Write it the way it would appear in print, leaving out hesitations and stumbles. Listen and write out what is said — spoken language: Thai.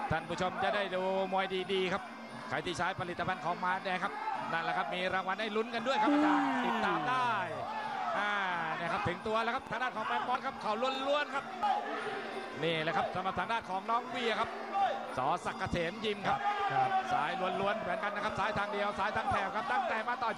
ท่านผู้ชมจะได้ดูมวยดีๆครับใครที่ใช้ผลิตภัณฑ์ของมาแดงครับนั่นแหละครับมีรางวัลให้ลุ้นกันด้วยครับอาจารย์ติดตามได้นะครับถึงตัวแล้วครับทางด้านของแปมบอลครับเขาล้วนๆครับนี่แหละครับสำหรับทางด้านของน้องเวียครับสอศักดิ์เกษมยิมครับสายล้วนๆเหมือนกันนะครับสายทางเดียวสายทางแถวครับตั้งแต่มาต่อที่